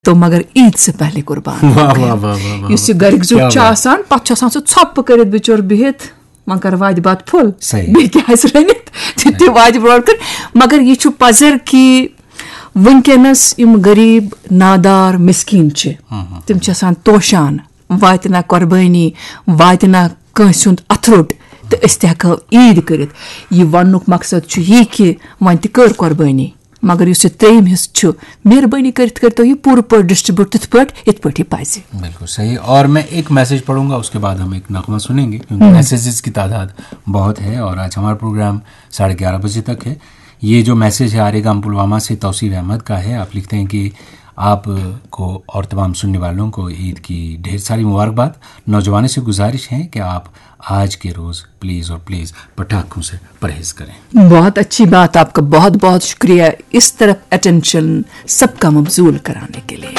तो मगर ईद से पहले कुर्बान युस यह गरिक जुट आसान पत आसान सह छप कर बिचोर बिहित वन कर वाद बात फुल रनित ते वाद ब्रोड कर मगर यह पजर कि वनकस गरीब नादार मिस्कीन तिम तोशान वात ना कुर्बानी वात ना कंस हुंद अथरुट तो अस हेको ईद कर यह वनुक मकसद यह कि वन कर कुर्बानी मगर इस त्रेम हिस्स मेहरबानी कर यह पूरे पर डिस्ट्रीब्यूट तिथ पे पाज। बिल्कुल सही। और मैं एक मैसेज पढ़ूंगा, उसके बाद हम एक नगमा सुनेंगे क्योंकि मैसेजेस की तादाद बहुत है और आज हमारा प्रोग्राम 11:30 बजे तक है। ये जो मैसेज है आरेगाम पुलवामा से तौसीफ अहमद का है। आप लिखते हैं कि आपको और तमाम सुनने वालों को ईद की ढेर सारी मुबारकबाद। नौजवानों से गुजारिश है कि आप आज के रोज़ प्लीज़ और प्लीज़ पटाखों से परहेज़ करें। बहुत अच्छी बात, आपका बहुत बहुत शुक्रिया इस तरफ अटेंशन सबका मबजूल कराने के लिए।